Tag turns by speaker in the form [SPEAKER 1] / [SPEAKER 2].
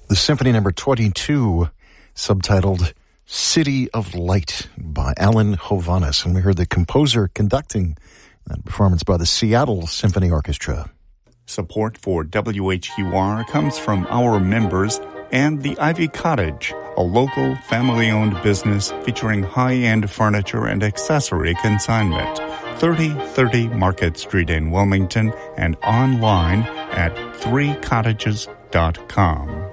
[SPEAKER 1] The Symphony number 22, subtitled City of Light by Alan Hovhaness. And we heard the composer conducting that performance by the Seattle Symphony Orchestra.
[SPEAKER 2] Support for WHUR comes from our members and the Ivy Cottage, a local family-owned business featuring high-end furniture and accessory consignment. 3030 Market Street in Wilmington and online at 3cottages.com.